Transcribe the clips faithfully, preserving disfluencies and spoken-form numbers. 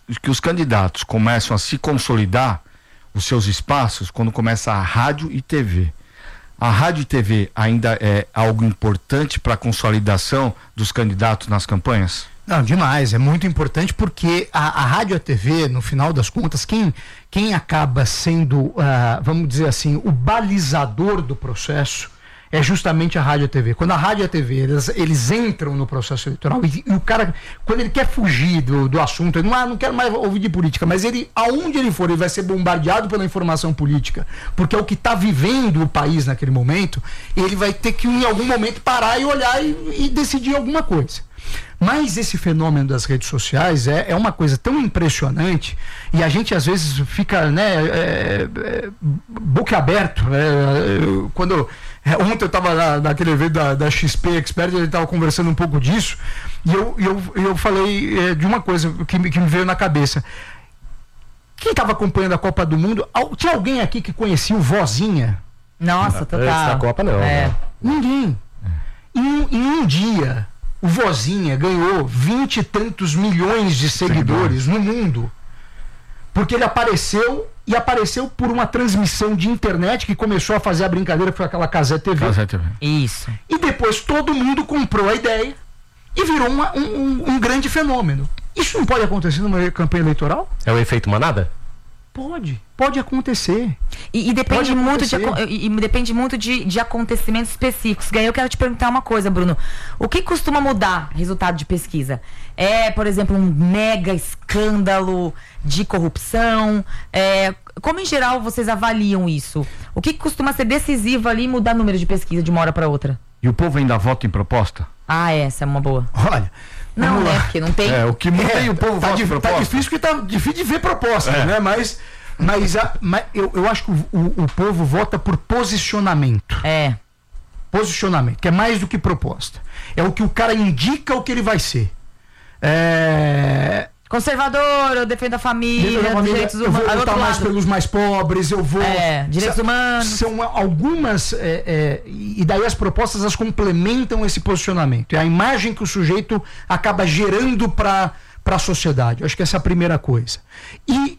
que os candidatos começam a se consolidar os seus espaços quando começa a rádio e T V. A rádio e T V ainda é algo importante para a consolidação dos candidatos nas campanhas? Não, demais, é muito importante porque a, a rádio e a T V, no final das contas, quem, quem acaba sendo, uh, vamos dizer assim, o balizador do processo é justamente a rádio e a T V. Quando a rádio e a T V, eles, eles entram no processo eleitoral e, e o cara, quando ele quer fugir do, do assunto, ele não, ah, não quero mais ouvir de política, mas ele, aonde ele for, ele vai ser bombardeado pela informação política, porque é o que está vivendo o país naquele momento, ele vai ter que em algum momento parar e olhar e, e decidir alguma coisa. Mas esse fenômeno das redes sociais é, é uma coisa tão impressionante e a gente às vezes fica, né, é, é, boca aberto, né, quando é, ontem eu estava na, naquele evento da, da X P Expert, ele estava conversando um pouco disso e eu, eu, eu falei é, de uma coisa que, que me veio na cabeça. Quem estava acompanhando a Copa do Mundo, tinha alguém aqui que conhecia o Vozinha? Nossa, total. Antes da Copa não, é. né? Ninguém. Em, em um dia o Vozinha ganhou vinte e tantos milhões de seguidores no mundo. Porque ele apareceu e apareceu por uma transmissão de internet que começou a fazer a brincadeira, que foi aquela Casé T V. Casé T V. Isso. E depois todo mundo comprou a ideia e virou uma, um, um grande fenômeno. Isso não pode acontecer numa campanha eleitoral? É o efeito manada? Pode, pode acontecer. E, e depende Pode muito, de, acontecer. e, e depende muito de, de acontecimentos específicos. E aí eu quero te perguntar uma coisa, Bruno. O que costuma mudar resultado de pesquisa? É, por exemplo, um mega escândalo de corrupção? É, como em geral vocês avaliam isso? O que costuma ser decisivo ali e mudar o número de pesquisa de uma hora para outra? E o povo ainda vota em proposta? Ah, essa é uma boa. Olha, Não, vamos né? lá. Porque não tem. É, o que muda É, e o povo tá, vota di- em tá proposta. difícil porque tá difícil de ver proposta, É. né? Mas, mas, a, mas eu, eu acho que o, o, o povo vota por posicionamento. É. Posicionamento, que é mais do que proposta. É o que o cara indica o que ele vai ser. É... Conservador, eu defendo a família, Dentro da família, direitos eu vou humanos. lutar mais pelos mais pobres, eu vou... É, direitos Sa- humanos. São algumas... é, é, e daí as propostas, elas complementam esse posicionamento. É a imagem que o sujeito acaba gerando para a sociedade. Eu acho que essa é a primeira coisa. E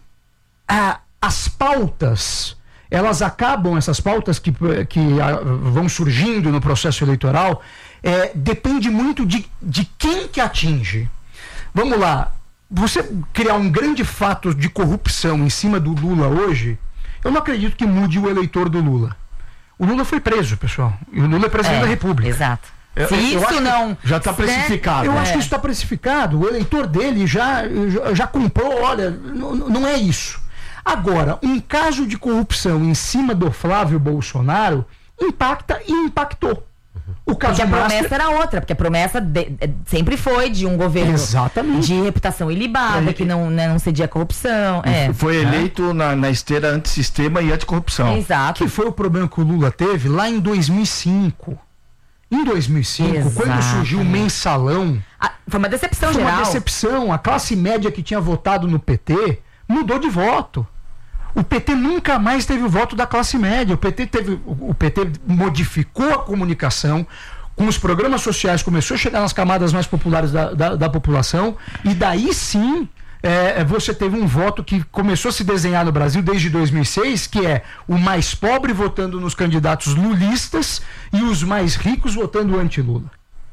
a, as pautas, elas acabam, essas pautas que, que a, vão surgindo no processo eleitoral, é, depende muito de, de quem que atinge. Vamos lá. Você criar um grande fato de corrupção em cima do Lula hoje, eu não acredito que mude o eleitor do Lula. O Lula foi preso, pessoal. E o Lula é presidente É, da República. Exato. Eu- Se eu acho isso que não. já tá né? precificado. Eu É. acho que isso está precificado. O eleitor dele já, já, já comprou. Olha, não, não é isso. Agora, um caso de corrupção em cima do Flávio Bolsonaro impacta e impactou. O caso Porque a Master- promessa era outra, porque a promessa de- de- sempre foi de um governo Exatamente. de reputação ilibada, É, que não, né, não cedia à corrupção. É. Foi eleito na, na esteira antissistema e anticorrupção. Exato. Que foi o problema que o Lula teve lá em dois mil e cinco. Em dois mil e cinco, quando surgiu o Exatamente. mensalão, Ah, foi uma decepção foi geral. uma decepção. A classe média que tinha votado no P T mudou de voto. O P T nunca mais teve o voto da classe média. O P T teve, o P T modificou a comunicação, com os programas sociais começou a chegar nas camadas mais populares da, da, da população, e daí sim é, você teve um voto que começou a se desenhar no Brasil desde dois mil e seis, que é o mais pobre votando nos candidatos lulistas e os mais ricos votando anti-Lula.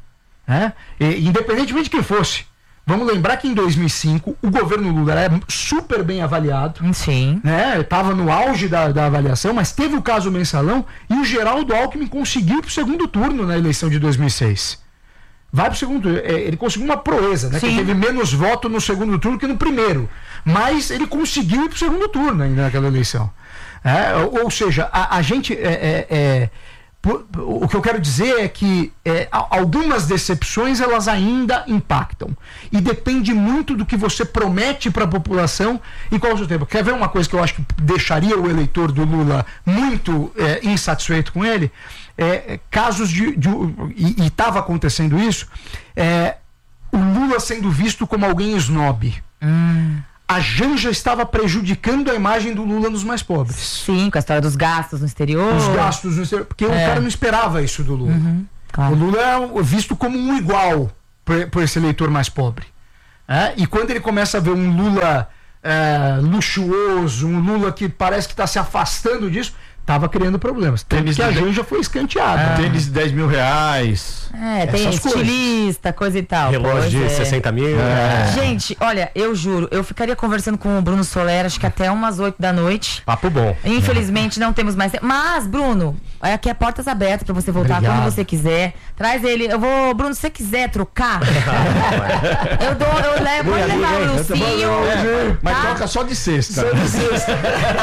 É? E, independentemente de quem fosse. Vamos lembrar que em dois mil e cinco o governo Lula era super bem avaliado, Sim. né? Estava no auge da, da avaliação, mas teve o caso mensalão e o Geraldo Alckmin conseguiu para o segundo turno na eleição de dois mil e seis. Vai para o segundo turno. É, ele conseguiu uma proeza, né? Que Sim. teve menos voto no segundo turno que no primeiro. Mas ele conseguiu ir para o segundo turno ainda naquela eleição. É, ou, ou seja, a, a gente. É, é, é, por- o que eu quero dizer é que é, a- algumas decepções elas ainda impactam. E depende muito do que você promete para a população e qual é o seu tempo. Quer ver uma coisa que eu acho que deixaria o eleitor do Lula muito é, insatisfeito com ele? É, é, casos de. de e estava acontecendo isso, é, o Lula sendo visto como alguém snob. Hum. A Janja estava prejudicando a imagem do Lula nos mais pobres. Sim, com a história dos gastos no exterior. Os gastos, no exterior, porque o É. cara não esperava isso do Lula. Uhum, claro. O Lula é visto como um igual por, por esse eleitor mais pobre. É? E quando ele começa a ver um Lula é, luxuoso, um Lula que parece que está se afastando disso, estava criando problemas. Tênis que a gente já foi escanteada. Ah. Tênis de dez mil reais. É, tem estilista, coisa e tal. Relógio de é. sessenta mil. É. Gente, olha, eu juro, eu ficaria conversando com o Bruno Soler, acho que até umas oito da noite. Papo bom. Infelizmente não temos mais tempo. Mas, Bruno, aqui é portas abertas pra você voltar Obrigado. quando você quiser. Traz ele. Eu vou, Bruno, se você quiser trocar, eu dou, eu levo, pode levar o Lucinho. É, mas tá? troca só de sexta. Só de sexta.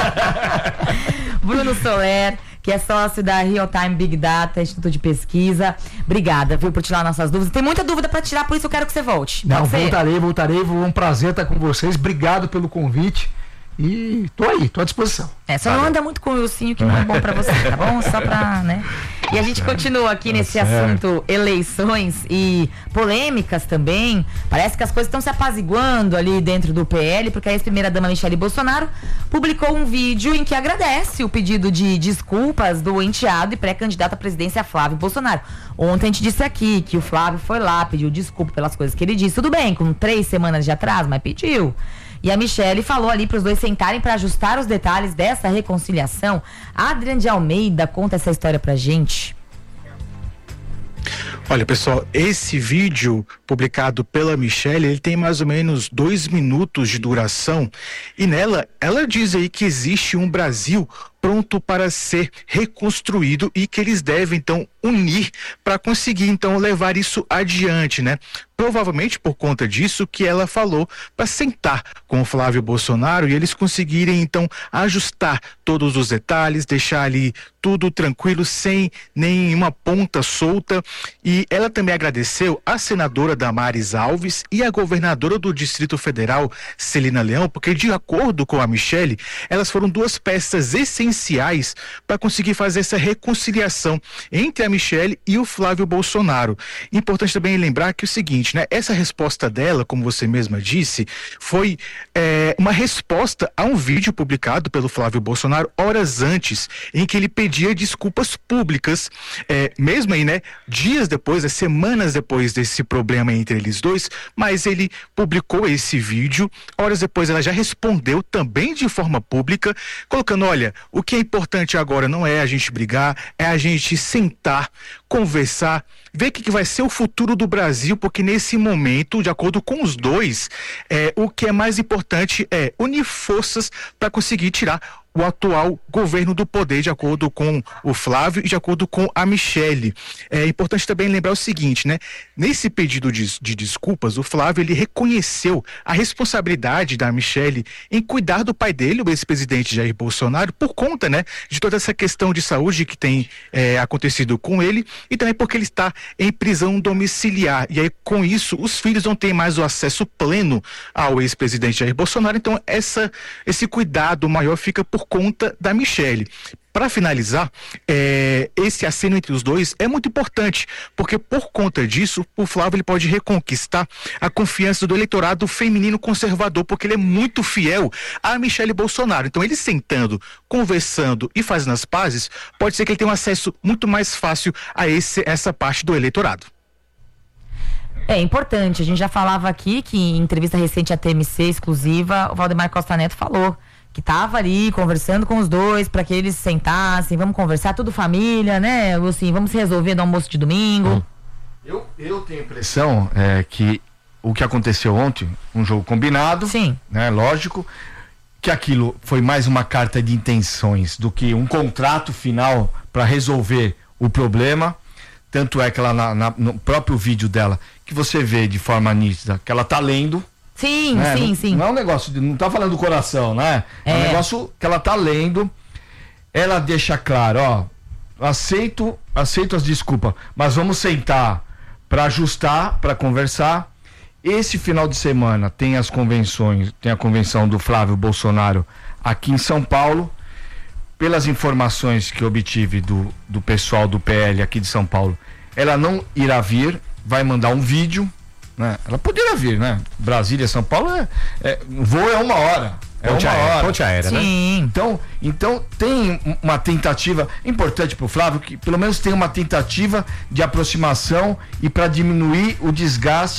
Bruno Soler, que é sócio da Real Time Big Data, Instituto de Pesquisa. Obrigada, viu, por tirar nossas dúvidas. Tem muita dúvida pra tirar, por isso eu quero que você volte. Não, Pode ser? voltarei, voltarei. Foi um prazer estar com vocês. Obrigado pelo convite. E tô aí, tô à disposição. É, só não anda muito com o Wilsinho, que não é bom pra você, tá bom? Só pra, né? E a gente continua aqui nesse assunto eleições e polêmicas também. Parece que as coisas estão se apaziguando ali dentro do P L, porque a ex-primeira-dama Michele Bolsonaro publicou um vídeo em que agradece o pedido de desculpas do enteado e pré-candidato à presidência Flávio Bolsonaro. Ontem a gente disse aqui que o Flávio foi lá, pediu desculpa pelas coisas que ele disse. Tudo bem, com três semanas de atraso, mas pediu. E a Michele falou ali para os dois sentarem para ajustar os detalhes dessa reconciliação. Adriano de Almeida conta essa história pra gente. Olha, pessoal, esse vídeo publicado pela Michele, ele tem mais ou menos dois minutos de duração e nela ela diz aí que existe um Brasil pronto para ser reconstruído e que eles devem então unir para conseguir então levar isso adiante, né? Provavelmente por conta disso que ela falou para sentar com o Flávio Bolsonaro e eles conseguirem então ajustar todos os detalhes, deixar ali tudo tranquilo, sem nenhuma ponta solta. E ela também agradeceu a senadora Damares Alves e a governadora do Distrito Federal, Celina Leão, porque de acordo com a Michele, elas foram duas peças essenciais para conseguir fazer essa reconciliação entre a Michele e o Flávio Bolsonaro. Importante também lembrar que é o seguinte, né? Essa resposta dela, como você mesma disse, foi é, uma resposta a um vídeo publicado pelo Flávio Bolsonaro horas antes, em que ele pedia desculpas públicas, é, mesmo aí, né? Dias depois, né, semanas depois desse problema entre eles dois, mas ele publicou esse vídeo, horas depois ela já respondeu também de forma pública, colocando, olha, o que é importante agora não é a gente brigar, é a gente sentar, conversar, ver o que, que vai ser o futuro do Brasil, porque nesse momento, de acordo com os dois, é, o que é mais importante é unir forças para conseguir tirar o atual governo do poder, de acordo com o Flávio e de acordo com a Michele. É importante também lembrar o seguinte, né? Nesse pedido de, de desculpas, o Flávio, ele reconheceu a responsabilidade da Michele em cuidar do pai dele, o ex-presidente Jair Bolsonaro, por conta, né, de toda essa questão de saúde que tem é, acontecido com ele, e também porque ele está em prisão domiciliar. E aí, com isso, os filhos não têm mais o acesso pleno ao ex-presidente Jair Bolsonaro. Então, essa, esse cuidado maior fica por conta da Michele. Para finalizar, é, esse aceno entre os dois é muito importante, porque por conta disso, o Flávio ele pode reconquistar a confiança do eleitorado feminino conservador, porque ele é muito fiel a Michele Bolsonaro. Então, ele sentando, conversando e fazendo as pazes, pode ser que ele tenha um acesso muito mais fácil a esse, essa parte do eleitorado. É importante, a gente já falava aqui que em entrevista recente à T M C exclusiva, o Valdemar Costa Neto falou que tava ali conversando com os dois para que eles sentassem, vamos conversar, tudo família, né? Assim, vamos resolver no almoço de domingo. Eu, eu tenho a impressão é, que o que aconteceu ontem, um jogo combinado, sim, né? Lógico, que aquilo foi mais uma carta de intenções do que um contrato final para resolver o problema. Tanto é que ela na, na, no próprio vídeo dela, que você vê de forma nítida, que ela tá lendo. Sim, né? sim, não, sim. Não é um negócio, de, não tá falando do coração, né? É. é um negócio que ela tá lendo. Ela deixa claro, ó, aceito, aceito as desculpas, mas vamos sentar para ajustar, para conversar. Esse final de semana tem as convenções, tem a convenção do Flávio Bolsonaro aqui em São Paulo. Pelas informações que eu obtive do, do pessoal do P L aqui de São Paulo, ela não irá vir, vai mandar um vídeo, né? Ela poderia vir, né? Brasília, São Paulo, é, é, voo é uma hora. É ponte uma aérea, hora. ponte aérea, né? Então, então tem uma tentativa importante para o Flávio, que pelo menos tem uma tentativa de aproximação e para diminuir o desgaste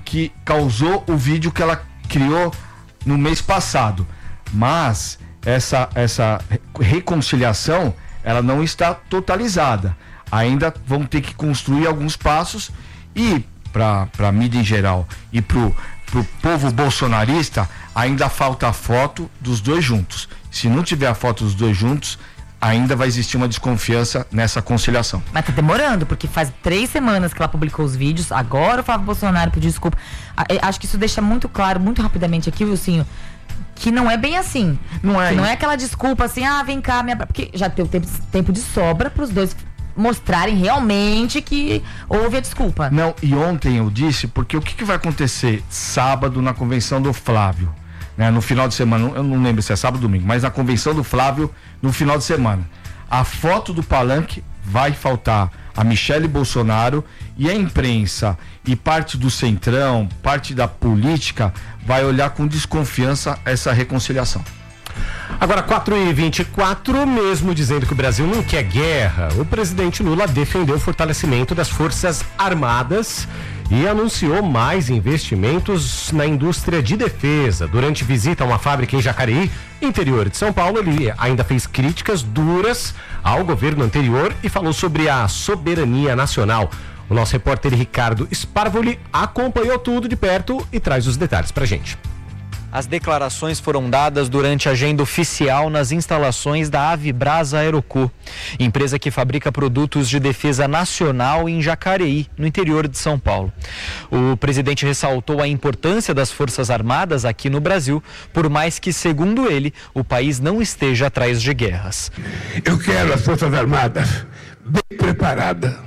que causou o vídeo que ela criou no mês passado. Mas essa, essa reconciliação, ela não está totalizada. Ainda vão ter que construir alguns passos e para a mídia em geral e para o povo bolsonarista, ainda falta a foto dos dois juntos. Se não tiver a foto dos dois juntos, ainda vai existir uma desconfiança nessa conciliação. Mas tá demorando, porque faz três semanas que ela publicou os vídeos, agora o Flávio Bolsonaro pediu desculpa. Acho que isso deixa muito claro, muito rapidamente aqui, Wilsinho, que não é bem assim. Não é, não é aquela desculpa assim, ah, vem cá, minha... porque já deu tempo, tempo de sobra para os dois mostrarem realmente que houve a desculpa. Não, e ontem eu disse, porque o que, que vai acontecer sábado na convenção do Flávio, né? No final de semana, eu não lembro se é sábado ou domingo, mas na convenção do Flávio no final de semana. A foto do palanque vai faltar a Michele Bolsonaro, e a imprensa e parte do centrão, parte da política vai olhar com desconfiança essa reconciliação. Agora, quatro e vinte e quatro, mesmo dizendo que o Brasil não quer guerra, o presidente Lula defendeu o fortalecimento das Forças Armadas e anunciou mais investimentos na indústria de defesa. Durante visita a uma fábrica em Jacareí, interior de São Paulo, ele ainda fez críticas duras ao governo anterior e falou sobre a soberania nacional. O nosso repórter Ricardo Sparvoli acompanhou tudo de perto e traz os detalhes pra gente. As declarações foram dadas durante a agenda oficial nas instalações da Avibrasa Aeroco, empresa que fabrica produtos de defesa nacional em Jacareí, no interior de São Paulo. O presidente ressaltou a importância das Forças Armadas aqui no Brasil, por mais que, segundo ele, o país não esteja atrás de guerras. Eu quero as Forças Armadas bem preparadas,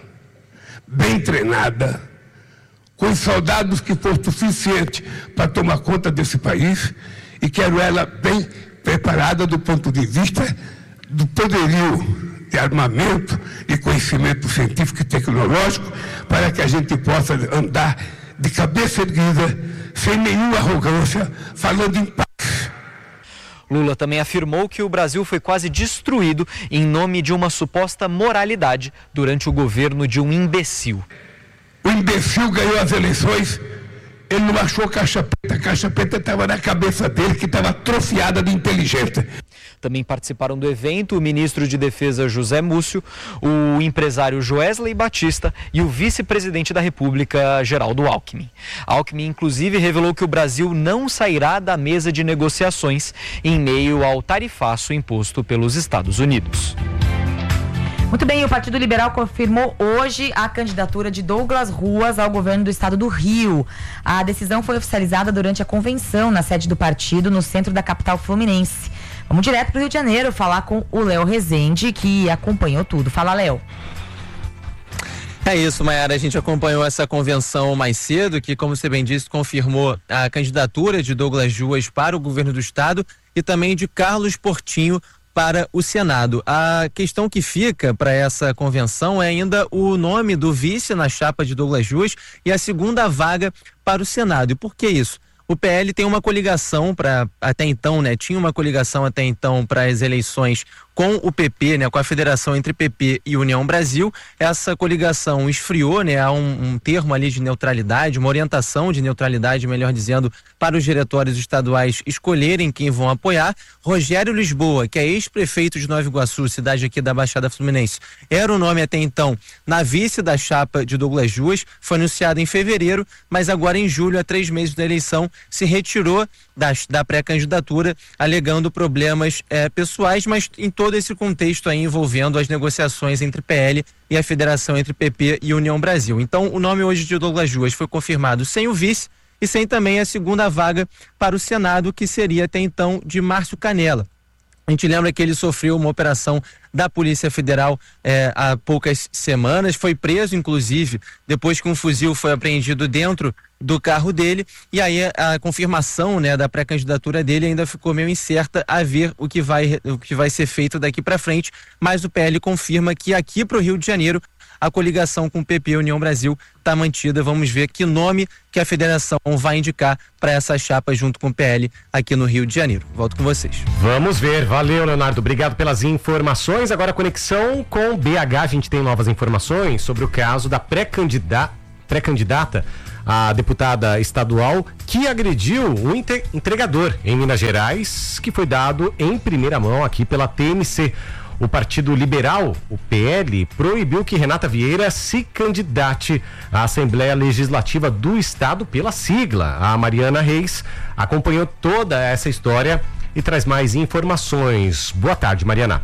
bem treinadas, com os soldados que for suficiente para tomar conta desse país, e quero ela bem preparada do ponto de vista do poderio de armamento e conhecimento científico e tecnológico, para que a gente possa andar de cabeça erguida, sem nenhuma arrogância, falando em paz. Lula também afirmou que o Brasil foi quase destruído em nome de uma suposta moralidade durante o governo de um imbecil. O imbecil ganhou as eleições, ele não achou caixa preta, a caixa preta estava na cabeça dele, que estava atrofiada de inteligência. Também participaram do evento o ministro de Defesa José Múcio, o empresário Joesley Batista e o vice-presidente da República, Geraldo Alckmin. Alckmin, inclusive, revelou que o Brasil não sairá da mesa de negociações em meio ao tarifaço imposto pelos Estados Unidos. Muito bem, o Partido Liberal confirmou hoje a candidatura de Douglas Ruas ao governo do estado do Rio. A decisão foi oficializada durante a convenção na sede do partido, no centro da capital fluminense. Vamos direto para o Rio de Janeiro falar com o Léo Rezende, que acompanhou tudo. Fala, Léo. É isso, Mayara, a gente acompanhou essa convenção mais cedo, que, como você bem disse, confirmou a candidatura de Douglas Ruas para o governo do estado e também de Carlos Portinho para o Senado. A questão que fica para essa convenção é ainda o nome do vice na chapa de Douglas Ruas e a segunda vaga para o Senado. E por que isso? O P L tem uma coligação para até então, né? Tinha uma coligação até então para as eleições com o P P, né? Com a federação entre P P e União Brasil. Essa coligação esfriou, né? Há um, um termo ali de neutralidade, uma orientação de neutralidade, melhor dizendo, para os diretórios estaduais escolherem quem vão apoiar. Rogério Lisboa, que é ex-prefeito de Nova Iguaçu, cidade aqui da Baixada Fluminense, era o nome até então na vice da chapa de Douglas Ruas, foi anunciado em fevereiro, mas agora em julho, a três meses da eleição, se retirou da, da pré-candidatura, alegando problemas é, pessoais, mas em todo esse contexto aí envolvendo as negociações entre P L e a federação entre P P e União Brasil. Então, o nome hoje de Douglas Ruas foi confirmado sem o vice e sem também a segunda vaga para o Senado, que seria até então de Márcio Canella. A gente lembra que ele sofreu uma operação da Polícia Federal eh, há poucas semanas, foi preso, inclusive, depois que um fuzil foi apreendido dentro do carro dele, e aí a, a confirmação, né, da pré-candidatura dele ainda ficou meio incerta, a ver o que vai, o que vai ser feito daqui para frente, mas o P L confirma que aqui para o Rio de Janeiro a coligação com o P P e União Brasil está mantida. Vamos ver que nome que a federação vai indicar para essa chapa junto com o P L aqui no Rio de Janeiro. Volto com vocês. Vamos ver. Valeu, Leonardo. Obrigado pelas informações. Agora, conexão com B H. A gente tem novas informações sobre o caso da pré-candidata, pré-candidata a deputada estadual que agrediu um entregador em Minas Gerais, que foi dado em primeira mão aqui pela T M C. O Partido Liberal, o P L, proibiu que Renata Vieira se candidate à Assembleia Legislativa do Estado pela sigla. A Mariana Reis acompanhou toda essa história e traz mais informações. Boa tarde, Mariana.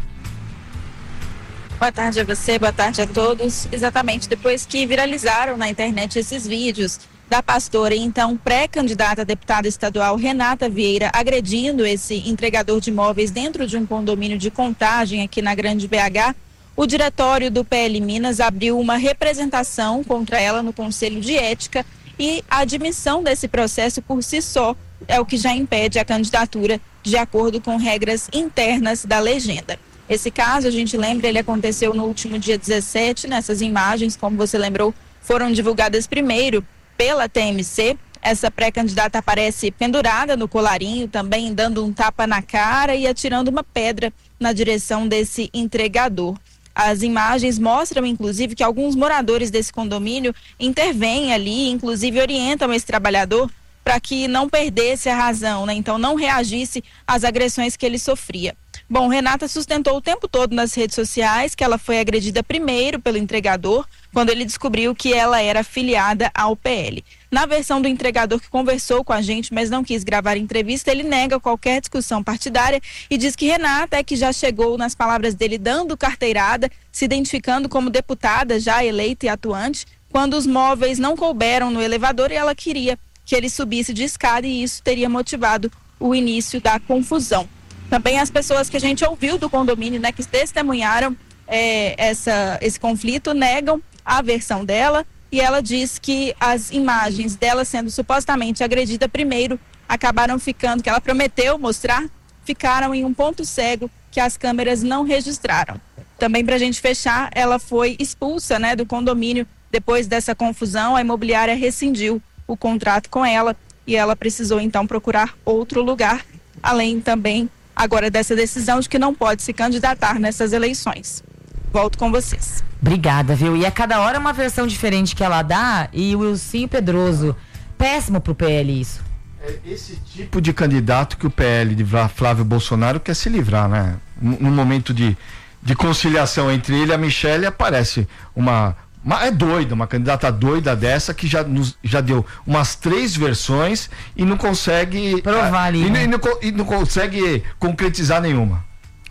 Boa tarde a você, boa tarde a todos. Exatamente depois que viralizaram na internet esses vídeos da pastora e então pré-candidata a deputada estadual Renata Vieira agredindo esse entregador de imóveis dentro de um condomínio de Contagem aqui na Grande B H, o diretório do P L Minas abriu uma representação contra ela no Conselho de Ética e a admissão desse processo por si só é o que já impede a candidatura de acordo com regras internas da legenda. Esse caso, a gente lembra, ele aconteceu no último dia dezessete, nessas imagens, como você lembrou, foram divulgadas primeiro pela T M C. Essa pré-candidata aparece pendurada no colarinho, também dando um tapa na cara e atirando uma pedra na direção desse entregador. As imagens mostram, inclusive, que alguns moradores desse condomínio intervêm ali, inclusive orientam esse trabalhador para que não perdesse a razão, né? Então não reagisse às agressões que ele sofria. Bom, Renata sustentou o tempo todo nas redes sociais que ela foi agredida primeiro pelo entregador, quando ele descobriu que ela era afiliada ao P L. Na versão do entregador que conversou com a gente, mas não quis gravar a entrevista, ele nega qualquer discussão partidária e diz que Renata é que já chegou, nas palavras dele, dando carteirada, se identificando como deputada já eleita e atuante, quando os móveis não couberam no elevador e ela queria que ele subisse de escada e isso teria motivado o início da confusão. Também as pessoas que a gente ouviu do condomínio, né, que testemunharam é, essa, esse conflito, negam a versão dela e ela diz que as imagens dela sendo supostamente agredida primeiro acabaram ficando, que ela prometeu mostrar, ficaram em um ponto cego que as câmeras não registraram. Também, para a gente fechar, ela foi expulsa, né, do condomínio depois dessa confusão. A imobiliária rescindiu o contrato com ela e ela precisou então procurar outro lugar, além também agora dessa decisão de que não pode se candidatar nessas eleições. Volto com vocês. Obrigada, viu? E a cada hora é uma versão diferente que ela dá e o Wilson Pedroso, péssimo pro P L isso. É esse tipo de candidato que o P L de Flávio Bolsonaro quer se livrar, né? No momento de, de conciliação entre ele e a Michelle aparece uma... Uma, é doida, uma candidata doida dessa que já, nos, já deu umas três versões e não consegue provar ali, e, né? e, não, e não consegue concretizar nenhuma.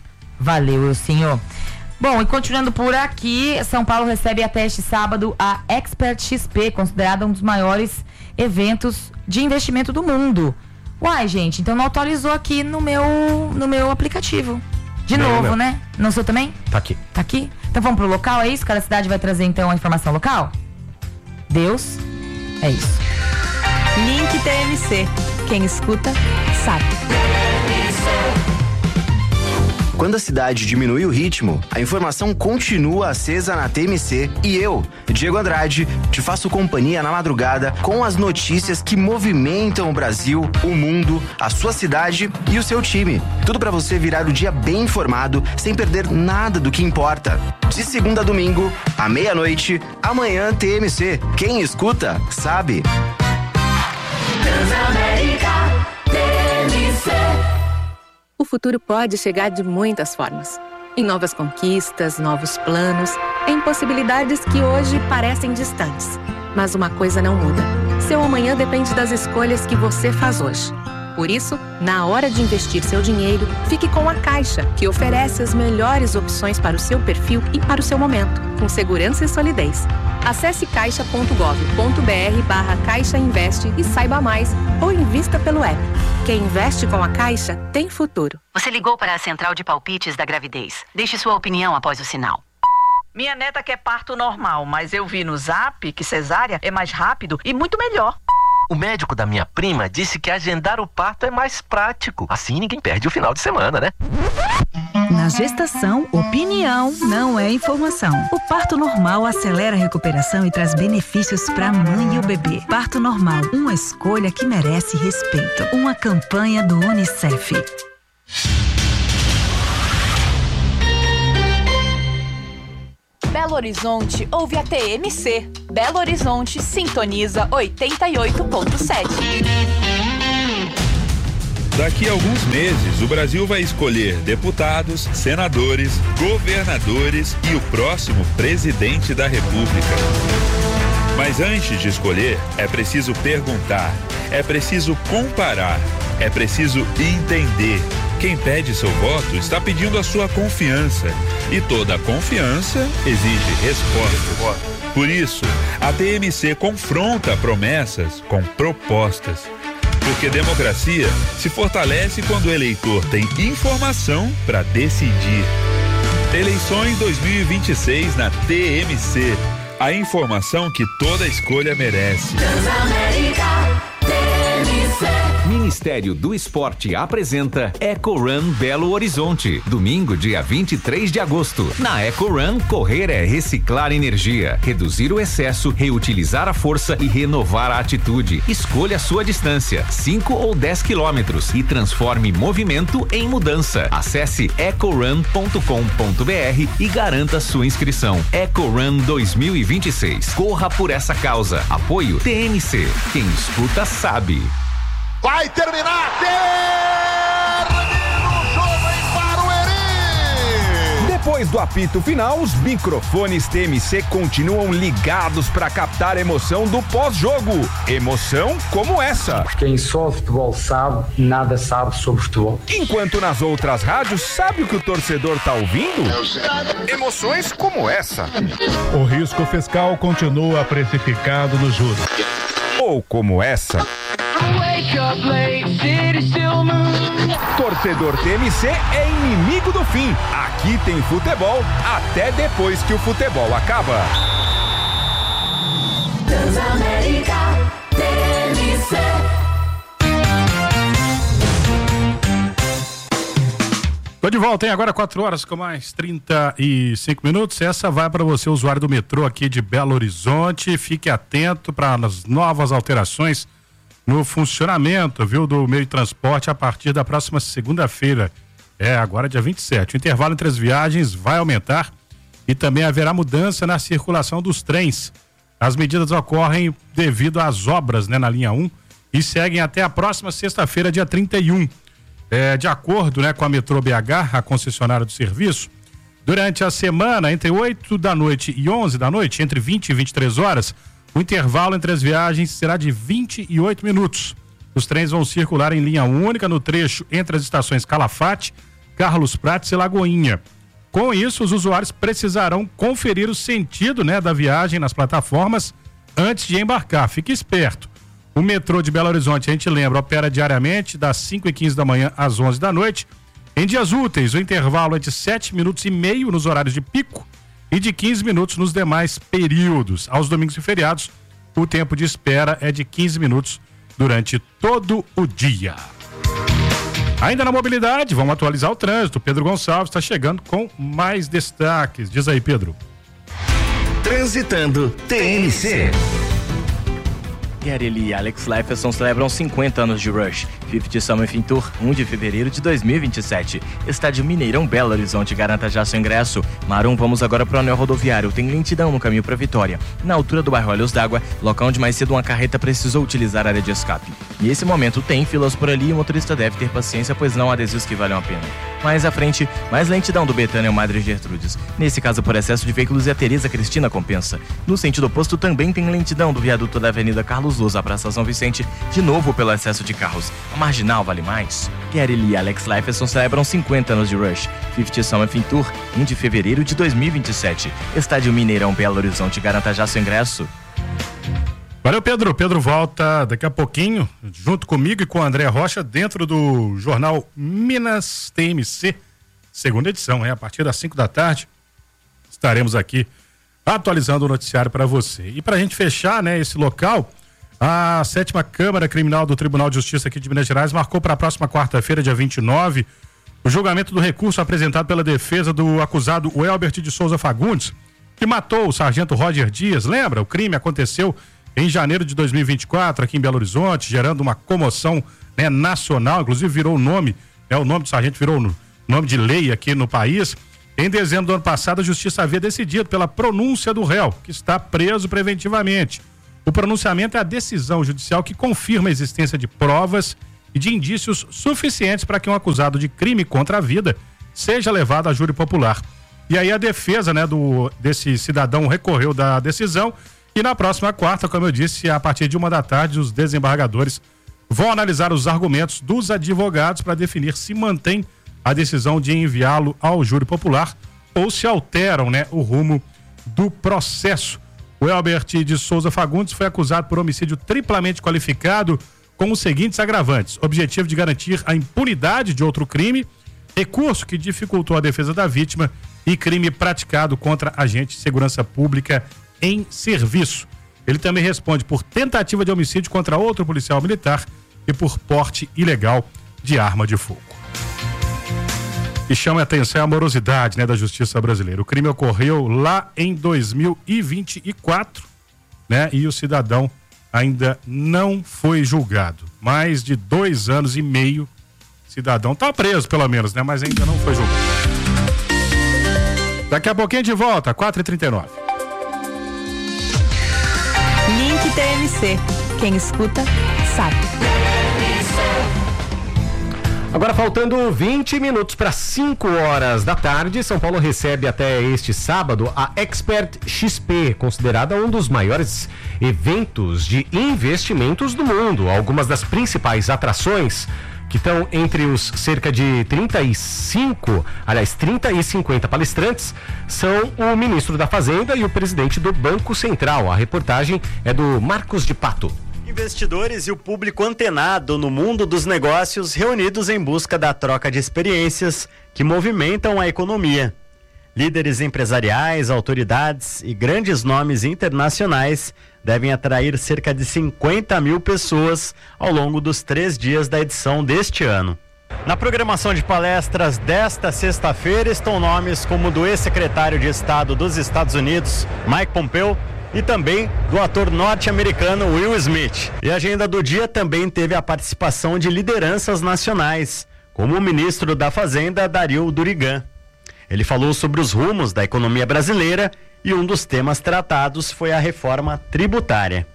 Valeu, senhor. Bom, e continuando por aqui, São Paulo recebe até este sábado a Expert X P, considerada um dos maiores eventos de investimento do mundo. Uai, gente, então não atualizou aqui no meu, no meu aplicativo. De não, novo, não. né? Não sou também? Tá aqui. Tá aqui? Então vamos pro local, é isso? Cada cidade vai trazer então a informação local? Deus, é isso. Link T M C. Quem escuta, sabe. Quando a cidade diminui o ritmo, a informação continua acesa na T M C e eu, Diego Andrade, te faço companhia na madrugada com as notícias que movimentam o Brasil, o mundo, a sua cidade e o seu time. Tudo para você virar o dia bem informado, sem perder nada do que importa. De segunda a domingo, à meia-noite, amanhã T M C. Quem escuta, sabe. Transamérica T M C. O futuro pode chegar de muitas formas. Em novas conquistas, novos planos, em possibilidades que hoje parecem distantes. Mas uma coisa não muda. Seu amanhã depende das escolhas que você faz hoje. Por isso, na hora de investir seu dinheiro, fique com a Caixa, que oferece as melhores opções para o seu perfil e para o seu momento, com segurança e solidez. Acesse caixa ponto gov ponto br barra Caixa Investe e saiba mais, ou invista pelo app. Quem investe com a Caixa tem futuro. Você ligou para a central de palpites da gravidez. Deixe sua opinião após o sinal. Minha neta quer parto normal, mas eu vi no Zap que cesárea é mais rápido e muito melhor. O médico da minha prima disse que agendar o parto é mais prático. Assim ninguém perde o final de semana, né? Na gestação, opinião não é informação. O parto normal acelera a recuperação e traz benefícios para a mãe e o bebê. Parto normal, uma escolha que merece respeito. Uma campanha do Unicef. Belo Horizonte ouve a T M C. Belo Horizonte sintoniza oitenta e oito ponto sete. Daqui a alguns meses, o Brasil vai escolher deputados, senadores, governadores e o próximo presidente da República. Mas antes de escolher, é preciso perguntar, é preciso comparar, é preciso entender. Quem pede seu voto está pedindo a sua confiança. E toda confiança exige resposta. Por isso, a T M C confronta promessas com propostas. Porque democracia se fortalece quando o eleitor tem informação para decidir. Eleições dois mil e vinte e seis na T M C. A informação que toda escolha merece. Transamérica, T M C. Ministério do Esporte apresenta Eco Run Belo Horizonte, domingo, dia vinte e três de agosto. Na Eco Run, correr é reciclar energia, reduzir o excesso, reutilizar a força e renovar a atitude. Escolha a sua distância, cinco ou dez quilômetros, e transforme movimento em mudança. Acesse eco run ponto com ponto b r e garanta sua inscrição. Eco Run dois mil e vinte e seis. Corra por essa causa. Apoio T M C. Quem escuta sabe. Vai terminar! Termina o jogo em Barueri! Depois do apito final, os microfones T M C continuam ligados para captar a emoção do pós-jogo. Emoção como essa. Quem só futebol sabe, nada sabe sobre futebol. Enquanto nas outras rádios, sabe o que o torcedor tá ouvindo? Emoções como essa. O risco fiscal continua precificado no juros. Ou como essa. Torcedor T M C é inimigo do fim. Aqui tem futebol até depois que o futebol acaba. Transamérica, T M C. Tô de volta, hein? Agora quatro horas com mais trinta e cinco minutos. Essa vai para você, usuário do metrô aqui de Belo Horizonte. Fique atento para as novas alterações no funcionamento, viu, do meio de transporte a partir da próxima segunda-feira. É, agora dia vinte e sete. O intervalo entre as viagens vai aumentar e também haverá mudança na circulação dos trens. As medidas ocorrem devido às obras, né, na linha um e seguem até a próxima sexta-feira, dia trinta e um. É, de acordo, né, com a Metrô B H, a concessionária do serviço, durante a semana, entre oito da noite e onze da noite, entre vinte e vinte e três horas, o intervalo entre as viagens será de vinte e oito minutos. Os trens vão circular em linha única no trecho entre as estações Calafate, Carlos Prates e Lagoinha. Com isso, os usuários precisarão conferir o sentido, né, da viagem nas plataformas antes de embarcar. Fique esperto. O metrô de Belo Horizonte, a gente lembra, opera diariamente das cinco e quinze da manhã às onze da noite. Em dias úteis, o intervalo é de sete minutos e meio nos horários de pico e de quinze minutos nos demais períodos. Aos domingos e feriados, o tempo de espera é de quinze minutos durante todo o dia. Ainda na mobilidade, vamos atualizar o trânsito. Pedro Gonçalves está chegando com mais destaques. Diz aí, Pedro. Transitando T M C. Gary Lee e Alex Lifeson celebram cinquenta anos de Rush. cinquenta Summer Fin Tour, primeiro de fevereiro de dois mil e vinte e sete. Estádio Mineirão, Belo Horizonte, garanta já seu ingresso. Marum, vamos agora para o anel rodoviário. Tem lentidão no caminho para Vitória. Na altura do bairro Olhos d'Água, local onde mais cedo uma carreta precisou utilizar a área de escape. Nesse momento tem filas por ali e o motorista deve ter paciência, pois não há adesivos que valham a pena. Mais à frente, mais lentidão do Betânia ao Madre Gertrudes. Nesse caso, por excesso de veículos, e a Teresa Cristina compensa. No sentido oposto, também tem lentidão do viaduto da Avenida Carlos Luz à Praça São Vicente, de novo pelo excesso de carros. A marginal vale mais. Gary Lee e Alex Lifeson celebram cinquenta anos de Rush. cinquenta Summer Fin Tour, primeiro de fevereiro de dois mil e vinte e sete. Estádio Mineirão, Belo Horizonte, garanta já seu ingresso. Valeu, Pedro. Pedro volta daqui a pouquinho, junto comigo e com o André Rocha, dentro do jornal Minas T M C, segunda edição, é a partir das cinco da tarde. Estaremos aqui atualizando o noticiário para você. E para a gente fechar, né, esse local, a sétima Câmara Criminal do Tribunal de Justiça aqui de Minas Gerais marcou para a próxima quarta-feira, dia vinte e nove, o julgamento do recurso apresentado pela defesa do acusado Welbert de Souza Fagundes, que matou o sargento Roger Dias. Lembra? O crime aconteceu em janeiro de dois mil e vinte e quatro, aqui em Belo Horizonte, gerando uma comoção, né, nacional, inclusive virou o nome, né, o nome do sargento virou o nome de lei aqui no país. Em dezembro do ano passado, a justiça havia decidido pela pronúncia do réu, que está preso preventivamente. O pronunciamento é a decisão judicial que confirma a existência de provas e de indícios suficientes para que um acusado de crime contra a vida seja levado a júri popular. E aí a defesa, né, do, desse cidadão recorreu da decisão e na próxima quarta, como eu disse, a partir de uma da tarde, os desembargadores vão analisar os argumentos dos advogados para definir se mantém a decisão de enviá-lo ao júri popular ou se alteram, né, o rumo do processo. O Elbert de Souza Fagundes foi acusado por homicídio triplamente qualificado com os seguintes agravantes: objetivo de garantir a impunidade de outro crime, recurso que dificultou a defesa da vítima e crime praticado contra agente de segurança pública em serviço. Ele também responde por tentativa de homicídio contra outro policial militar e por porte ilegal de arma de fogo. E chama a atenção a morosidade, né, da justiça brasileira. O crime ocorreu lá em dois mil e vinte e quatro, né, e o cidadão ainda não foi julgado. Mais de dois anos e meio, o cidadão está preso, pelo menos, né, mas ainda não foi julgado. Daqui a pouquinho de volta, quatro e trinta e nove. Link T M C. Quem escuta, sabe. Agora faltando vinte minutos para cinco horas da tarde, São Paulo recebe até este sábado a Expert X P, considerada um dos maiores eventos de investimentos do mundo. Algumas das principais atrações que estão entre os cerca de trinta e cinco, aliás, trinta e cinquenta palestrantes, são o ministro da Fazenda e o presidente do Banco Central. A reportagem é do Marcos de Pato. Investidores e o público antenado no mundo dos negócios reunidos em busca da troca de experiências que movimentam a economia. Líderes empresariais, autoridades e grandes nomes internacionais devem atrair cerca de cinquenta mil pessoas ao longo dos três dias da edição deste ano. Na programação de palestras desta sexta-feira estão nomes como o do ex-secretário de Estado dos Estados Unidos, Mike Pompeo, e também do ator norte-americano Will Smith. E a agenda do dia também teve a participação de lideranças nacionais, como o ministro da Fazenda, Dario Durigan. Ele falou sobre os rumos da economia brasileira e um dos temas tratados foi a reforma tributária.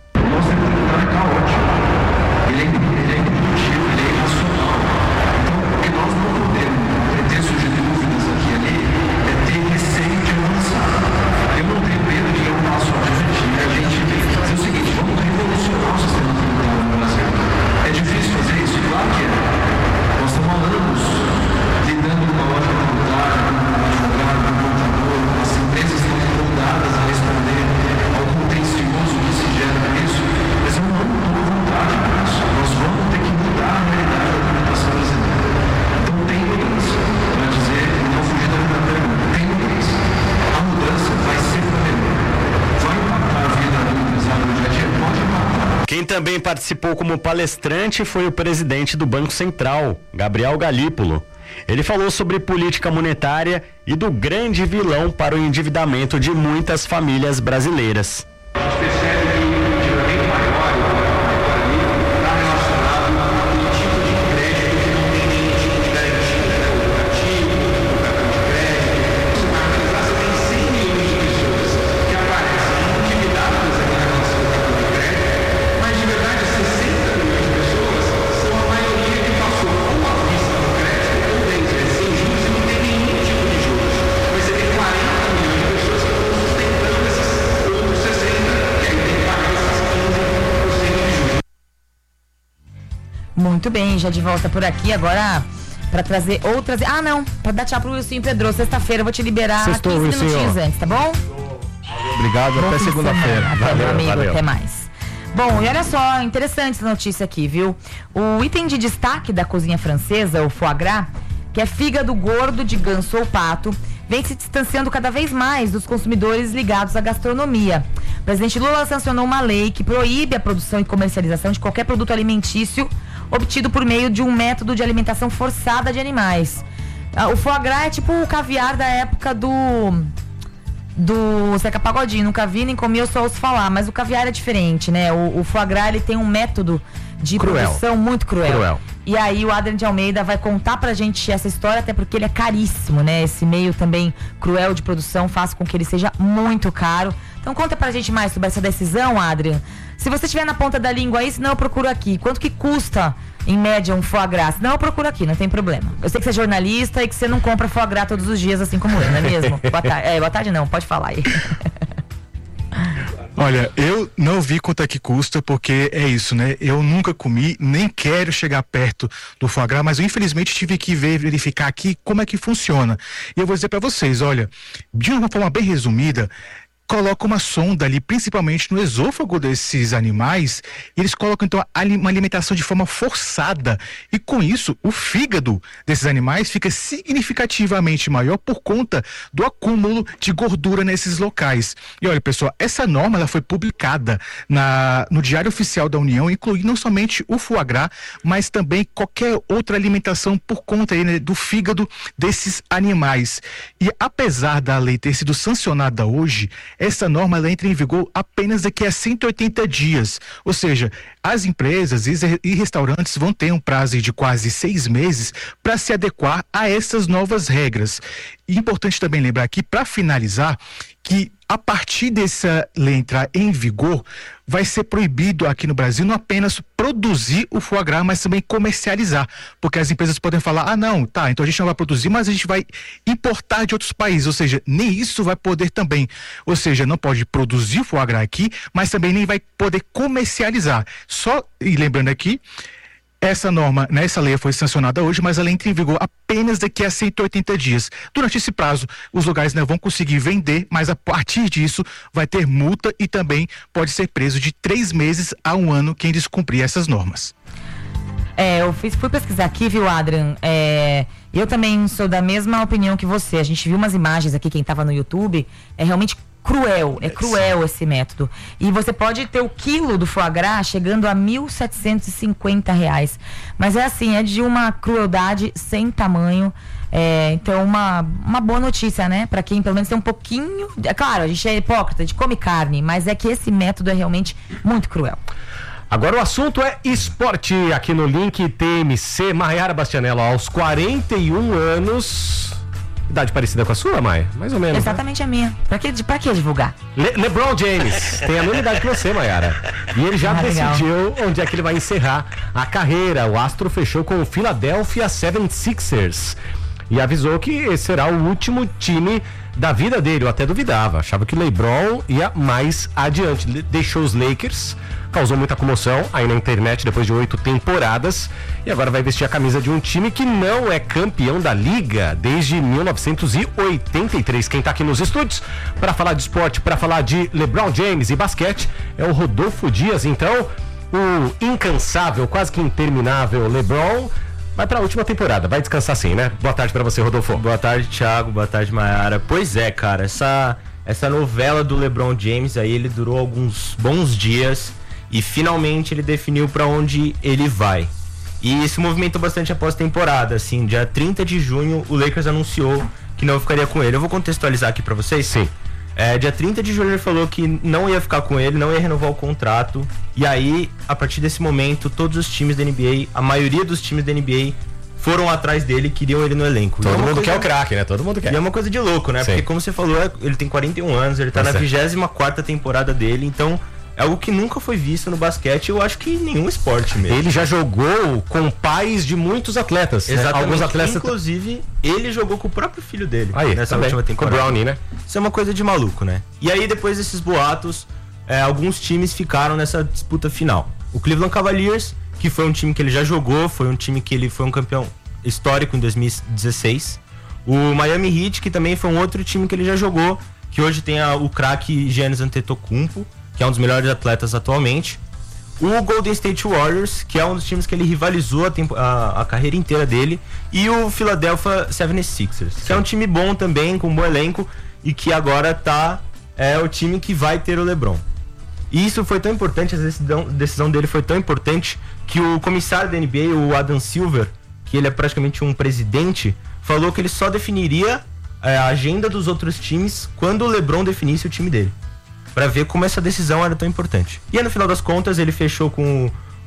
Quem também participou como palestrante foi o presidente do Banco Central, Gabriel Galípolo. Ele falou sobre política monetária e do grande vilão para o endividamento de muitas famílias brasileiras. Muito bem, já de volta por aqui agora pra trazer outras... Ah, não, pra dar tchau pro Wilson Pedro. Sexta-feira eu vou te liberar Sextou, quinze Wilson. minutinhos antes, tá bom? Obrigado, Bom até fim de segunda-feira. semana. Até, Valeu, meu amigo, valeu. até mais. Bom, e olha só, interessante essa notícia aqui, viu? O item de destaque da cozinha francesa, o foie gras, que é fígado gordo de ganso ou pato, vem se distanciando cada vez mais dos consumidores ligados à gastronomia. O presidente Lula sancionou uma lei que proíbe a produção e comercialização de qualquer produto alimentício obtido por meio de um método de alimentação forçada de animais. O foie gras é tipo o caviar da época do do Zeca Pagodinho. Nunca vi nem comi, eu só ouço falar, mas o caviar é diferente, né? O, o foie gras ele tem um método de Cruel. produção muito cruel. Cruel. E aí o Adrian de Almeida vai contar pra gente essa história, até porque ele é caríssimo, né? Esse meio também cruel de produção faz com que ele seja muito caro. Então conta pra gente mais sobre essa decisão, Adrian. Se você estiver na ponta da língua aí, senão eu procuro aqui. Quanto que custa, em média, um foie gras? Não, eu procuro aqui, não tem problema. Eu sei que você é jornalista e que você não compra foie gras todos os dias, assim como eu, não é mesmo? Boa tarde. É, boa tarde não, pode falar aí. Olha, eu não vi quanto é que custa, porque é isso, né? Eu nunca comi, nem quero chegar perto do foie gras, mas eu infelizmente tive que ver, verificar aqui como é que funciona. E eu vou dizer pra vocês, olha, de uma forma bem resumida, coloca uma sonda ali, principalmente no esôfago desses animais, e eles colocam então uma alimentação de forma forçada, e com isso o fígado desses animais fica significativamente maior por conta do acúmulo de gordura nesses locais. E olha, pessoal, essa norma ela foi publicada na, no Diário Oficial da União, incluindo não somente o foie gras, mas também qualquer outra alimentação por conta aí, né, do fígado desses animais. E apesar da lei ter sido sancionada hoje, essa norma ela entra em vigor apenas daqui a cento e oitenta dias, ou seja, as empresas e restaurantes vão ter um prazo de quase seis meses para se adequar a essas novas regras. E importante também lembrar aqui, para finalizar, que a partir dessa lei entrar em vigor, vai ser proibido aqui no Brasil não apenas produzir o foie gras, mas também comercializar, porque as empresas podem falar, ah não, tá, então a gente não vai produzir, mas a gente vai importar de outros países, ou seja, nem isso vai poder também, ou seja, não pode produzir o foie gras aqui, mas também nem vai poder comercializar. Só, e lembrando aqui, essa norma, né, essa lei foi sancionada hoje, mas ela entra em vigor apenas daqui a cento e oitenta dias. Durante esse prazo, os lugares, né, vão conseguir vender, mas a partir disso vai ter multa e também pode ser preso de três meses a um ano quem descumprir essas normas. É, eu fiz, fui pesquisar aqui, viu, Adrian? É, eu também sou da mesma opinião que você. A gente viu umas imagens aqui, quem estava no YouTube, é realmente cruel, é cruel esse método. E você pode ter o quilo do foie gras chegando a mil setecentos e cinquenta reais. Mas é assim, é de uma crueldade sem tamanho. É, então, uma, uma boa notícia, né? Pra quem pelo menos tem um pouquinho. É claro, a gente é hipócrita, a gente come carne, mas é que esse método é realmente muito cruel. Agora o assunto é esporte aqui no Link T M C. Maiara Bastianello, aos quarenta e um anos. Idade parecida com a sua, Maia? Mais ou menos. Exatamente, né? A minha. Pra que, pra que divulgar? Le LeBron James tem a mesma idade que você, Maiara. E ele já ah, decidiu legal. onde é que ele vai encerrar a carreira. O astro fechou com o Philadelphia seventy-sixers e avisou que esse será o último time da vida dele. Eu até duvidava, achava que o LeBron ia mais adiante. Deixou os Lakers, causou muita comoção aí na internet depois de oito temporadas e agora vai vestir a camisa de um time que não é campeão da liga desde mil novecentos e oitenta e três. Quem tá aqui nos estúdios para falar de esporte, para falar de LeBron James e basquete é o Rodolfo Dias. Então, o incansável, quase que interminável LeBron vai pra última temporada, vai descansar sim, né? Boa tarde pra você, Rodolfo. Boa tarde, Thiago, boa tarde, Maiara. Pois é, cara, essa, essa novela do LeBron James aí, ele durou alguns bons dias e finalmente ele definiu pra onde ele vai. E isso movimentou bastante após a temporada, assim, dia trinta de junho o Lakers anunciou que não ficaria com ele. Eu vou contextualizar aqui pra vocês. Sim. É, dia trinta de junho ele falou que não ia ficar com ele, não ia renovar o contrato. E aí, a partir desse momento, todos os times da N B A, a maioria dos times da N B A foram atrás dele, queriam ele no elenco. Todo é mundo coisa... quer o craque, né? Todo mundo quer. E é uma coisa de louco, né? Sim. Porque como você falou, ele tem quarenta e um anos, ele tá Nossa. na vigésima quarta temporada dele, então é algo que nunca foi visto no basquete, eu acho que em nenhum esporte mesmo. Ele já jogou com pais de muitos atletas. Exatamente. Né? Alguns atletas. Inclusive, ele jogou com o próprio filho dele aí, nessa também. última temporada. Com o Brownie, né? Isso é uma coisa de maluco, né? E aí, depois desses boatos, é, alguns times ficaram nessa disputa final. O Cleveland Cavaliers, que foi um time que ele já jogou, foi um time que ele foi um campeão histórico em dois mil e dezesseis. O Miami Heat, que também foi um outro time que ele já jogou, que hoje tem a, o craque Giannis Antetokounmpo, que é um dos melhores atletas atualmente. O Golden State Warriors, que é um dos times que ele rivalizou a, tempo, a, a carreira inteira dele. E o Philadelphia seventy-sixers, Sim. que é um time bom também, com um bom elenco, e que agora tá é o time que vai ter o LeBron. E isso foi tão importante, a decisão, decisão dele foi tão importante, que o comissário da N B A, o Adam Silver, que ele é praticamente um presidente, falou que ele só definiria é, a agenda dos outros times quando o LeBron definisse o time dele, para ver como essa decisão era tão importante. E aí, no final das contas, ele fechou com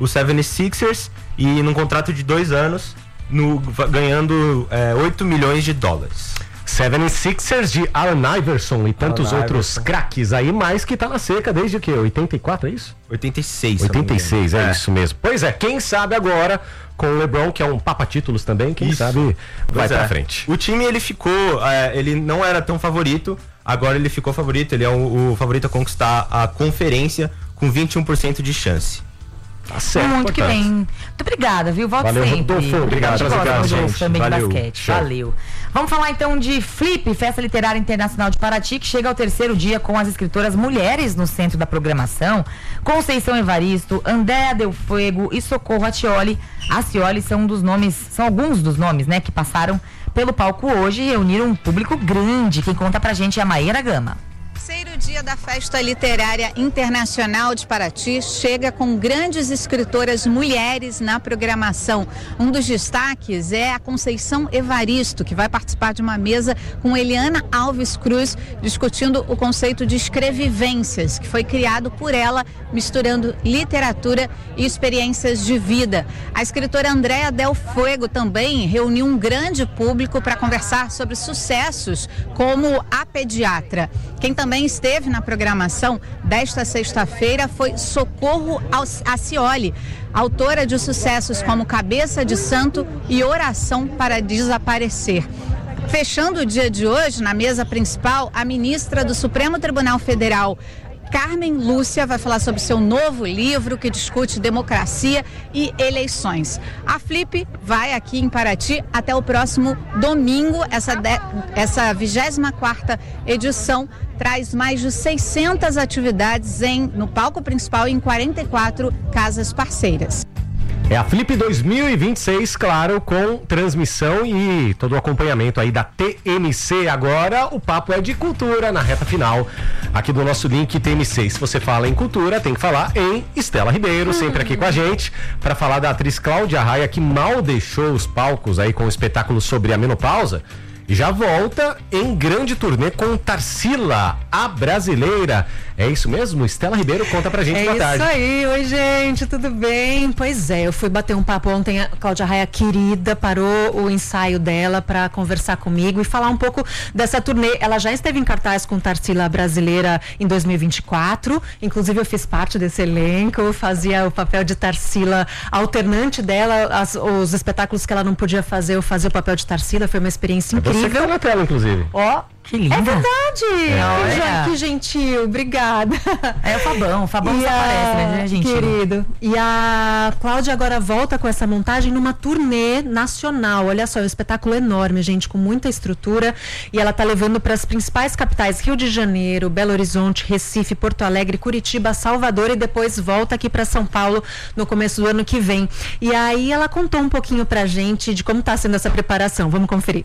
o setenta e seis ers e num contrato de dois anos, no, ganhando é, oito milhões de dólares. setenta e seis ers de Allen Iverson e tantos Allen outros Iverson. craques aí, mais que tá na seca desde o quê? oitenta e quatro, é isso? oitenta e seis. oitenta e seis, é, é isso mesmo. Pois é, quem sabe agora com o LeBron, que é um papa-títulos também, quem Isso. sabe vai Pois é. pra frente. O time, ele ficou, é, ele não era tão favorito, agora ele ficou favorito, ele é o, o favorito a conquistar a conferência com vinte e um por cento de chance. Tá certo, Muito que portanto. bem. Muito obrigada, viu? Volto Valeu, sempre. Rodolfo. Obrigado por Gosto, trazer com a Rodolfo, gente. também Valeu. de basquete. Show. Valeu. Vamos falar então de Flip, Festa Literária Internacional de Paraty, que chega ao terceiro dia com as escritoras mulheres no centro da programação. Conceição Evaristo, Andréa Del Fuego e Socorro Acioli. Acioli são um dos nomes, são alguns dos nomes, né, que passaram pelo palco hoje e reuniram um público grande. Quem conta pra gente é a Maíra Gama. Terceiro dia da Festa Literária Internacional de Paraty chega com grandes escritoras mulheres na programação. Um dos destaques é a Conceição Evaristo, que vai participar de uma mesa com Eliana Alves Cruz, discutindo o conceito de escrevivências, que foi criado por ela, misturando literatura e experiências de vida. A escritora Andréa Del Fuego também reuniu um grande público para conversar sobre sucessos como A Pediatra. Quem também esteve na programação desta sexta-feira foi Socorro Acioli, autora de sucessos como Cabeça de Santo e Oração para Desaparecer. Fechando o dia de hoje, na mesa principal, a ministra do Supremo Tribunal Federal, Carmen Lúcia, vai falar sobre seu novo livro que discute democracia e eleições. A Flip vai aqui em Paraty até o próximo domingo. Essa, de, essa vigésima quarta edição traz mais de seiscentas atividades em, no palco principal em quarenta e quatro casas parceiras. É a Flip dois mil e vinte e seis, claro, com transmissão e todo o acompanhamento aí da T M C. Agora o papo é de cultura na reta final aqui do nosso link T M C. Se você fala em cultura, tem que falar em Estela Ribeiro, sempre aqui com a gente, para falar da atriz Cláudia Raia, que mal deixou os palcos aí com o espetáculo sobre a menopausa. E já volta em grande turnê com Tarsila, a brasileira. É isso mesmo? Estela Ribeiro, conta pra gente. É Boa tarde. isso aí, oi gente, tudo bem? Pois é, eu fui bater um papo ontem, a Cláudia Raia querida parou o ensaio dela para conversar comigo e falar um pouco dessa turnê. Ela já esteve em cartaz com Tarsila brasileira em dois mil e vinte e quatro, inclusive eu fiz parte desse elenco, fazia o papel de Tarsila alternante dela, as, os espetáculos que ela não podia fazer, eu fazia o papel de Tarsila, foi uma experiência incrível. Você que tá na tela, inclusive. Ó, que linda. É verdade. É, que, olha. que gentil, obrigada. É o Fabão, o Fabão E só a- aparece, né, gente? Querido. E a Cláudia agora volta com essa montagem numa turnê nacional. Olha só, é um espetáculo enorme, gente, com muita estrutura. E ela tá levando para as principais capitais: Rio de Janeiro, Belo Horizonte, Recife, Porto Alegre, Curitiba, Salvador e depois volta aqui para São Paulo no começo do ano que vem. E aí ela contou um pouquinho pra gente de como tá sendo essa preparação. Vamos conferir.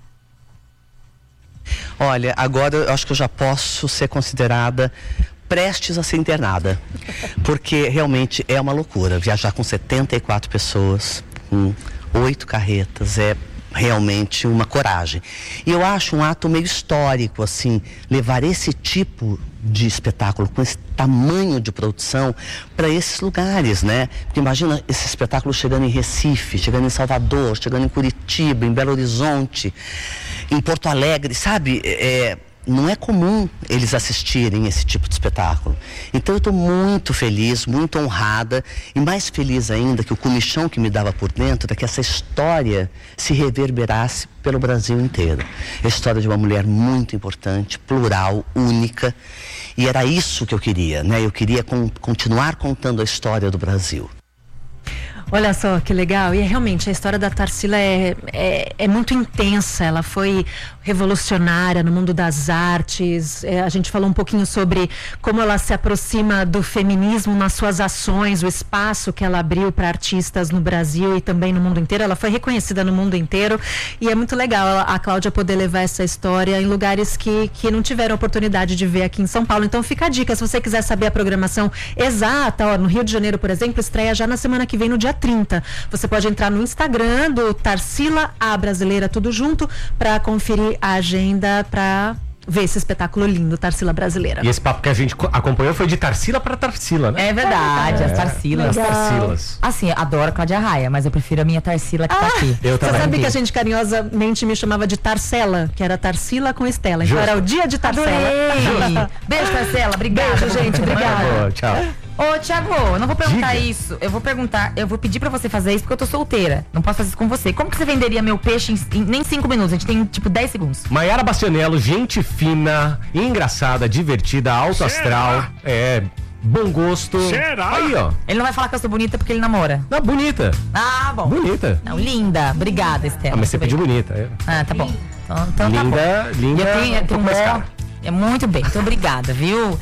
Olha, agora eu acho que eu já posso ser considerada prestes a ser internada, porque realmente é uma loucura viajar com setenta e quatro pessoas, com oito carretas, é realmente uma coragem. E eu acho um ato meio histórico, assim, levar esse tipo de espetáculo com esse tamanho de produção para esses lugares, né? Porque imagina esse espetáculo chegando em Recife, chegando em Salvador, chegando em Curitiba, em Belo Horizonte, em Porto Alegre, sabe? É, não é comum eles assistirem esse tipo de espetáculo. Então eu estou muito feliz, muito honrada e mais feliz ainda que o comichão que me dava por dentro é que essa história se reverberasse pelo Brasil inteiro. A história de uma mulher muito importante, plural, única, e era isso que eu queria, né? Eu queria con- continuar contando a história do Brasil. Olha só que legal, e é, realmente a história da Tarsila é, é, é muito intensa, ela foi revolucionária no mundo das artes, é, a gente falou um pouquinho sobre como ela se aproxima do feminismo nas suas ações, o espaço que ela abriu para artistas no Brasil e também no mundo inteiro, ela foi reconhecida no mundo inteiro e é muito legal a, a Cláudia poder levar essa história em lugares que, que não tiveram oportunidade de ver aqui em São Paulo. Então fica a dica, se você quiser saber a programação exata, ó, no Rio de Janeiro, por exemplo, estreia já na semana que vem, no dia trinta. Você pode entrar no Instagram do Tarsila, a brasileira, tudo junto, para conferir a agenda para ver esse espetáculo lindo, Tarsila Brasileira. E esse papo que a gente co- acompanhou foi de Tarsila para Tarsila, né? É verdade, É. as Tarsilas. As Tarsilas. Assim, adoro a Cláudia Raia, mas eu prefiro a minha Tarsila que tá aqui. Eu Você também. sabe que a gente carinhosamente me chamava de Tarsela, que era Tarsila com Estela. Então Justo. era o dia de Tarsela. Adorei. Beijo, Tarsela. Obrigada. Beijo, gente. Obrigada. Boa, tchau. Ô, Thiago, eu não vou perguntar Diga. isso. Eu vou perguntar, eu vou pedir pra você fazer isso porque eu tô solteira. Não posso fazer isso com você. Como que você venderia meu peixe em, em nem cinco minutos? A gente tem, tipo, dez segundos. Maiara Bastianello, gente fina, engraçada, divertida, alto astral, é, bom gosto. Será? Aí, ó. Ele não vai falar que eu sou bonita porque ele namora. Não, bonita. Ah, bom. Bonita. Não, linda. Obrigada, Estela. Ah, mas você Muito pediu bem. bonita. É. Ah, tá bom. Então, então tá Linda, bom. linda, Eu tenho, eu um tenho pouco mais mó- cara. É muito bem, muito obrigada, viu?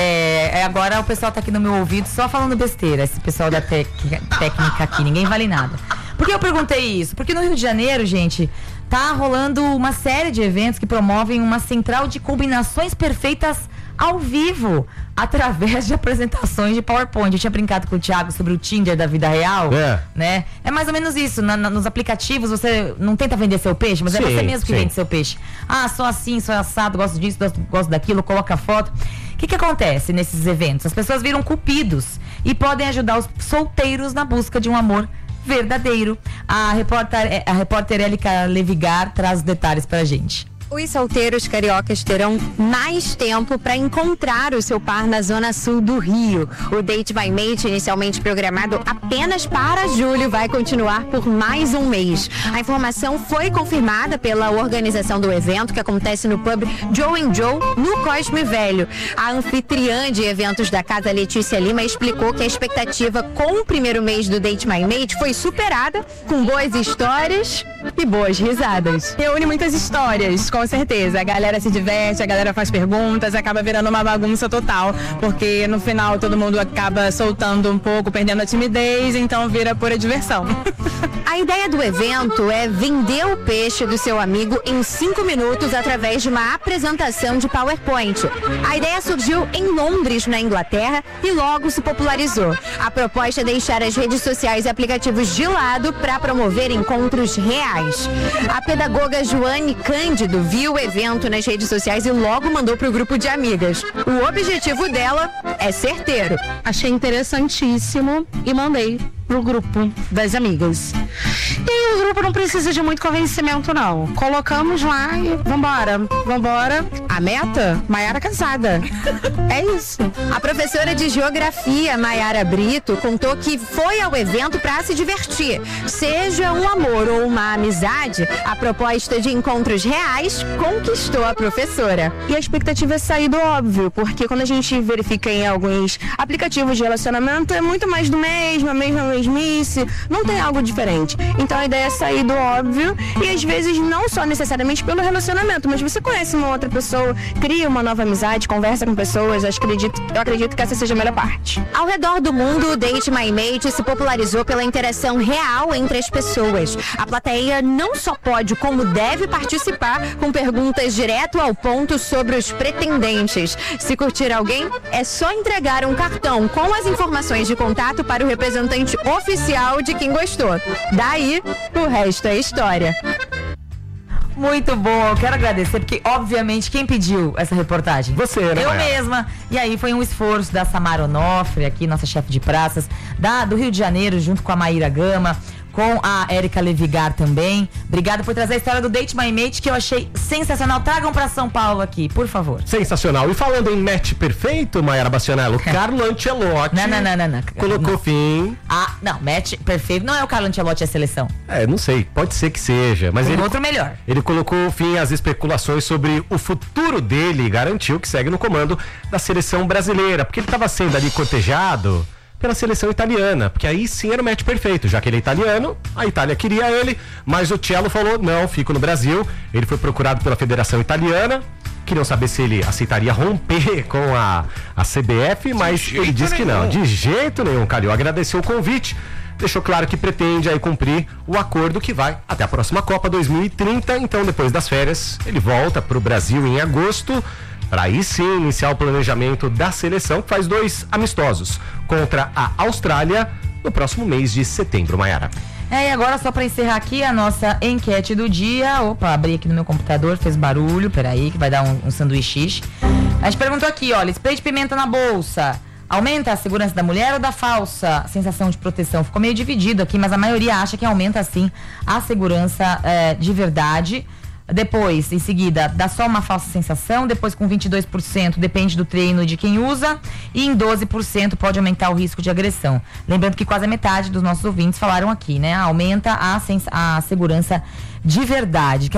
É, é, agora o pessoal tá aqui no meu ouvido só falando besteira, esse pessoal da tec- técnica aqui, ninguém vale nada. Por que eu perguntei isso? Porque no Rio de Janeiro, gente, tá rolando uma série de eventos que promovem uma central de combinações perfeitas ao vivo, através de apresentações de PowerPoint. Eu tinha brincado com o Thiago sobre o Tinder da vida real, É. né? É mais ou menos isso. Na- na- nos aplicativos você não tenta vender seu peixe, mas é Sim, você mesmo que sim. vende seu peixe. Ah, sou assim, sou assado, gosto disso, gosto, gosto daquilo, coloca foto. O que que acontece nesses eventos? As pessoas viram cupidos e podem ajudar os solteiros na busca de um amor verdadeiro. A repórter, a repórter Élica Levigar traz os detalhes pra gente. Os solteiros cariocas terão mais tempo para encontrar o seu par na zona sul do Rio. O Date by Mate, inicialmente programado apenas para julho, vai continuar por mais um mês. A informação foi confirmada pela organização do evento, que acontece no pub Joe and Joe, no Cosme Velho. A anfitriã de eventos da casa, Letícia Lima, explicou que a expectativa com o primeiro mês do Date by Mate foi superada, com boas histórias e boas risadas. Reúne muitas histórias, com certeza. A galera se diverte, a galera faz perguntas, acaba virando uma bagunça total, porque no final todo mundo acaba soltando um pouco, perdendo a timidez, então vira pura diversão. A ideia do evento é vender o peixe do seu amigo em cinco minutos através de uma apresentação de PowerPoint. A ideia surgiu em Londres, na Inglaterra, e logo se popularizou. A proposta é deixar as redes sociais e aplicativos de lado para promover encontros reais. A pedagoga Joane Cândido viu o evento nas redes sociais e logo mandou para o grupo de amigas. O objetivo dela é certeiro. Achei interessantíssimo e mandei pro grupo das amigas. E o grupo não precisa de muito convencimento, não. Colocamos lá e vambora, vambora. A meta? Maiara casada. É isso. A professora de geografia, Maiara Brito, contou que foi ao evento para se divertir. Seja um amor ou uma amizade, a proposta de encontros reais conquistou a professora. E a expectativa é sair do óbvio, porque quando a gente verifica em alguns aplicativos de relacionamento, é muito mais do mesmo, a mesma mesmice, não tem algo diferente. Então a ideia é sair do óbvio e às vezes não só necessariamente pelo relacionamento, mas você conhece uma outra pessoa, cria uma nova amizade, conversa com pessoas, eu acredito, eu acredito que essa seja a melhor parte. Ao redor do mundo, o Date My Mate se popularizou pela interação real entre as pessoas. A plateia não só pode, como deve participar com perguntas direto ao ponto sobre os pretendentes. Se curtir alguém, é só entregar um cartão com as informações de contato para o representante oficial de quem gostou. Daí, o resto é história. Muito bom, eu quero agradecer, porque obviamente quem pediu essa reportagem? Você, né, Eu Maiara? mesma. E aí foi um esforço da Samara Onofre, aqui, nossa chefe de praças, da, do Rio de Janeiro, junto com a Maíra Gama, com a Érica Levigar também. Obrigada por trazer a história do Date My Mate, que eu achei sensacional. Tragam pra São Paulo aqui, por favor. Sensacional. E falando em match perfeito, Maiara Bastianello, Carlo Ancelotti Não, não, não, não, não. colocou Não. fim. Ah, não, match perfeito. Não é o Carlo Ancelotti a seleção. É, não sei, pode ser que seja, mas Tem ele outro melhor. Ele colocou fim às especulações sobre o futuro dele e garantiu que segue no comando da seleção brasileira, porque ele estava sendo ali cortejado pela seleção italiana, porque aí sim era o match perfeito, já que ele é italiano, a Itália queria ele, mas o Cello falou, não, fico no Brasil. Ele foi procurado pela Federação Italiana, queriam saber se ele aceitaria romper com a, a C B F, mas ele disse que não, de jeito nenhum. Calil agradeceu o convite, deixou claro que pretende aí cumprir o acordo que vai até a próxima Copa dois mil e trinta, então depois das férias ele volta para o Brasil em agosto, para aí sim iniciar o planejamento da seleção, que faz dois amistosos contra a Austrália no próximo mês de setembro, Maiara. É, e agora só para encerrar aqui a nossa enquete do dia. Opa, abri aqui no meu computador, fez barulho, peraí, que vai dar um, um sanduíche. A gente perguntou aqui, olha, spray de pimenta na bolsa aumenta a segurança da mulher ou da falsa sensação de proteção? Ficou meio dividido aqui, mas a maioria acha que aumenta sim a segurança é, de verdade. Depois, em seguida, dá só uma falsa sensação. Depois, com vinte e dois por cento, depende do treino e de quem usa. E em doze por cento pode aumentar o risco de agressão. Lembrando que quase a metade dos nossos ouvintes falaram aqui, né? Aumenta a, sens- a segurança de verdade.